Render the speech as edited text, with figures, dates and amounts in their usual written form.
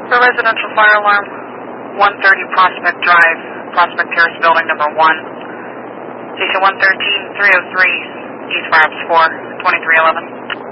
For residential fire alarm, 130 Prospect Drive, Prospect Terrace Building number 1. Station 113, 303, East Fire Ops 4, 2311.